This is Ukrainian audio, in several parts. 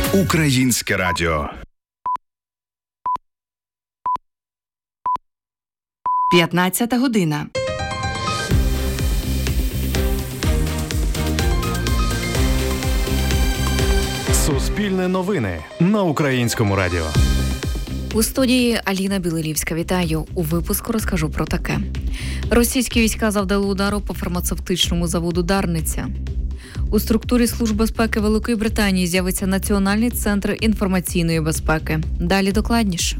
Українське радіо. 15 година. Суспільне новини на Українському радіо. У студії Аліна Білилівська. Вітаю. У випуску розкажу про таке. Російські війська завдали удару по фармацевтичному заводу «Дарниця». У структурі Служби безпеки Великої Британії з'явиться Національний центр інформаційної безпеки. Далі докладніше.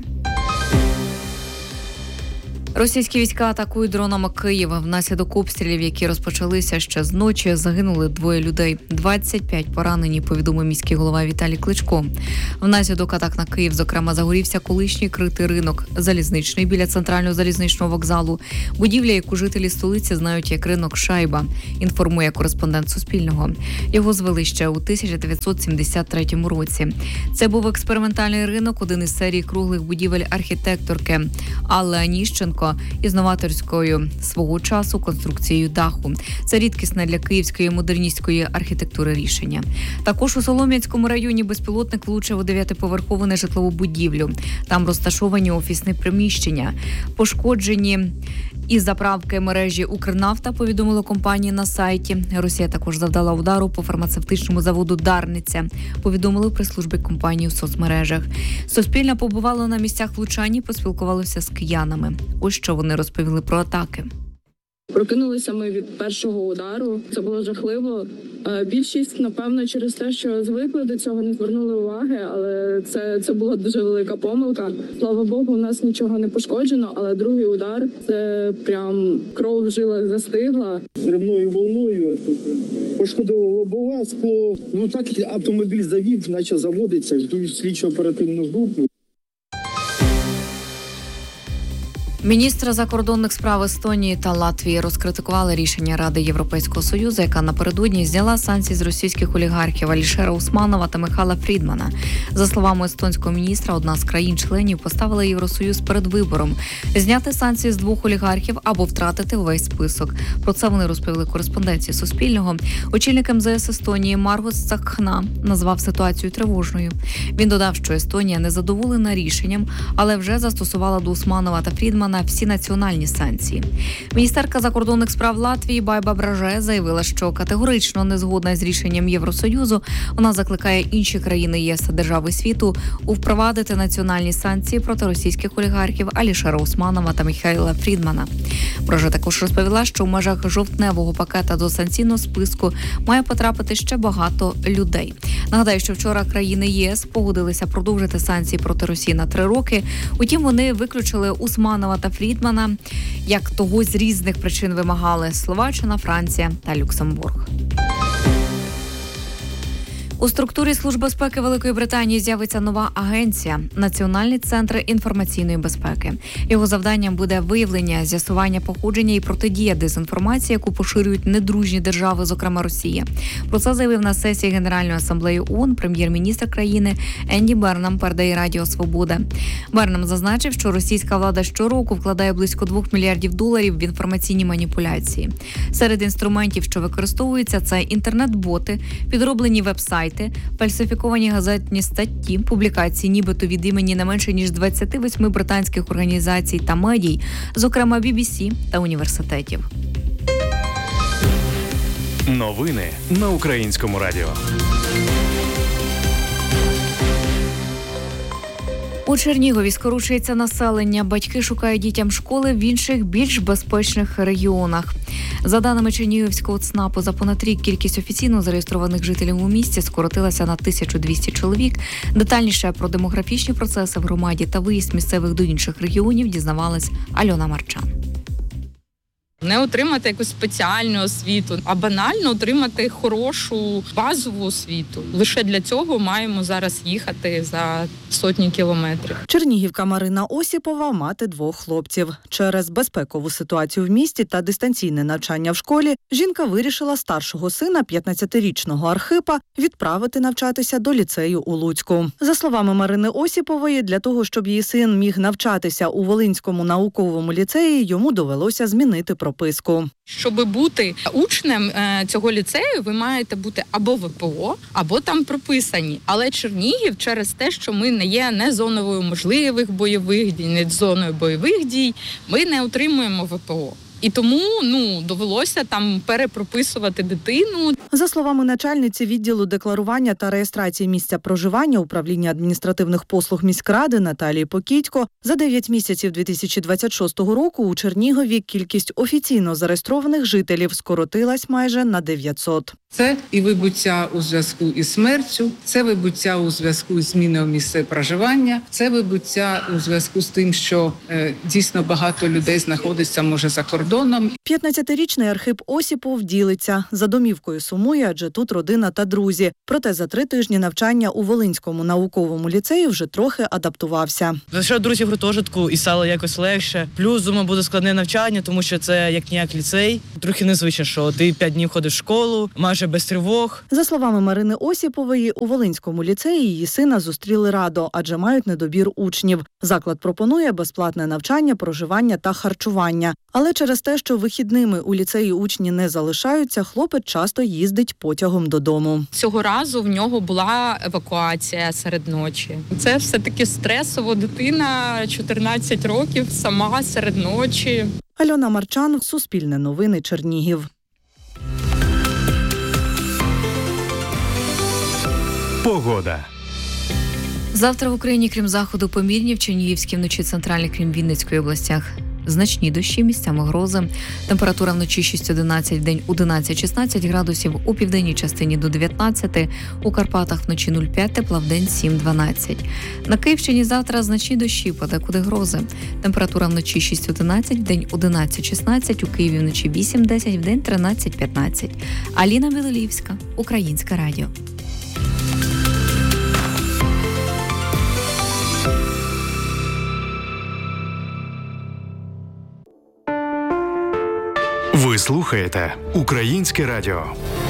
Російські війська атакують дронами Київ. Внаслідок обстрілів, які розпочалися ще з ночі, загинули 2 людей. 25 поранені, повідомив міський голова Віталій Кличко. Внаслідок атак на Київ, зокрема, загорівся колишній критий ринок залізничний біля центрального залізничного вокзалу. Будівля, яку жителі столиці знають як ринок Шайба, інформує кореспондент Суспільного. Його звели ще у 1973 році. Це був експериментальний ринок, один із серії круглих будівель архітекторки Алли Аніщенко із новаторською свого часу конструкцією даху. Це рідкісне для київської модерністської архітектури рішення. Також у Солом'янському районі безпілотник влучив у 9-поверхову нежитлову будівлю. Там розташовані офісні приміщення. Пошкоджені із заправки мережі «Укрнафта», повідомила компанія на сайті. Росія також завдала удару по фармацевтичному заводу «Дарниця», повідомили в прес-службі компанії в соцмережах. Суспільне побувало на місцях влучань і поспілкувалося з киянами. Ось що вони розповіли про атаки. Прокинулися ми від першого удару. Це було жахливо. Більшість, напевно, через те, що звикли до цього, не звернули уваги, але це була дуже велика помилка. Слава Богу, у нас нічого не пошкоджено, але другий удар – це прям кров в жилах застигла. Зривною волною пошкодило лобове скло. Так автомобіль завів, почав заводитися, ждуть слідчо-оперативну групу. Міністри закордонних справ Естонії та Латвії розкритикували рішення Ради Європейського Союзу, яка напередодні зняла санкції з російських олігархів Алішера Усманова та Михайла Фрідмана. За словами естонського міністра, одна з країн-членів поставила Євросоюз перед вибором – зняти санкції з 2 олігархів або втратити увесь список. Про це вони розповіли кореспонденції Суспільного. Очільник МЗС Естонії Маргус Цакхна назвав ситуацію тривожною. Він додав, що Естонія не задоволена рішенням, але вже застосувала до Усманова та Фрідмана на всі національні санкції. Міністерка закордонних справ Латвії Байба Браже заявила, що категорично не згодна з рішенням Євросоюзу. Вона закликає інші країни ЄС та держави світу впровадити національні санкції проти російських олігархів Алішера Усманова та Михайла Фрідмана. Браже також розповіла, що в межах жовтневого пакета до санкційного списку має потрапити ще багато людей. Нагадаю, що вчора країни ЄС погодилися продовжити санкції проти Росії на 3 роки. Утім, вони виключили Усманова та Фрідмана, як того з різних причин вимагали Словаччина, Франція та Люксембург. У структурі Служби безпеки Великої Британії з'явиться нова агенція – Національний центр інформаційної безпеки. Його завданням буде виявлення, з'ясування походження і протидія дезінформації, яку поширюють недружні держави, зокрема Росія. Про це заявив на сесії Генеральної асамблеї ООН прем'єр-міністр країни Енді Бернам, передає Радіо Свобода. Бернам зазначив, що російська влада щороку вкладає близько $2 мільярдів в інформаційні маніпуляції. Серед інструментів, що використовуються, це інтернет-боти, підроблені веб-сайти, фальсифіковані газетні статті, публікації нібито від імені не менше ніж 28 британських організацій та медій, зокрема BBC та університетів. Новини на Українському радіо. У Чернігові скорочується населення. Батьки шукають дітям школи в інших, більш безпечних регіонах. За даними Чернігівського ЦНАПу, за понад рік кількість офіційно зареєстрованих жителів у місті скоротилася на 1200 чоловік. Детальніше про демографічні процеси в громаді та виїзд місцевих до інших регіонів дізнавалась Альона Марчан. Не отримати якусь спеціальну освіту, а банально отримати хорошу базову освіту. Лише для цього маємо зараз їхати за сотні кілометрів. Чернігівка Марина Осіпова – мати 2 хлопців. Через безпекову ситуацію в місті та дистанційне навчання в школі жінка вирішила старшого сина, 15-річного Архипа, відправити навчатися до ліцею у Луцьку. За словами Марини Осіпової, для того, щоб її син міг навчатися у Волинському науковому ліцеї, йому довелося змінити професію. прописку. Щоб бути учнем цього ліцею, ви маєте бути або ВПО, або там прописані. Але Чернігів через те, що ми не є не зоною можливих бойових дій, не зоною бойових дій, ми не отримуємо ВПО. І тому довелося там перепрописувати дитину. За словами начальниці відділу декларування та реєстрації місця проживання управління адміністративних послуг міськради Наталії Покітько, за 9 місяців 2026 року у Чернігові кількість офіційно зареєстрованих жителів скоротилась майже на 900. Це і вибуття у зв'язку із смертю, це вибуття у зв'язку із зміною місця проживання, це вибуття у зв'язку з тим, що дійсно багато людей знаходиться, може, за кордоном. 15-річний Архип Осіпов ділиться. За домівкою сумує, адже тут родина та друзі. Проте за 3 тижні навчання у Волинському науковому ліцеї вже трохи адаптувався. Знайшов друзів в гуртожитку і стало якось легше. Плюс, думаю, буде складне навчання, тому що це як-ніяк ліцей. Трохи незвично, що ти 5 днів ходиш в школу, майже без тривог. За словами Марини Осіпової, у Волинському ліцеї її сина зустріли радо, адже мають недобір учнів. Заклад пропонує безплатне навчання, проживання та харчування. Але через те, що вихідними у ліцеї учні не залишаються, хлопець часто їздить потягом додому. Цього разу в нього була евакуація серед ночі. Це все-таки стресово. Дитина 14 років, сама серед ночі. Альона Марчан, Суспільне новини, Чернігів. Погода. Завтра в Україні, крім заходу, помірні, в Чернігівській вночі, центральній, крім Вінницької областях. Значні дощі, місцями грози. Температура вночі 6-11, вдень 11-16 градусів, у південній частині до 19, у Карпатах вночі 0,5 тепла, вдень 7-12. На Київщині завтра значні дощі, подекуди грози. Температура вночі 6-11, вдень 11-16, у Києві вночі 8-10, вдень 13-15. Аліна Білолівська, Українське радіо. Ви слухаєте Українське радіо.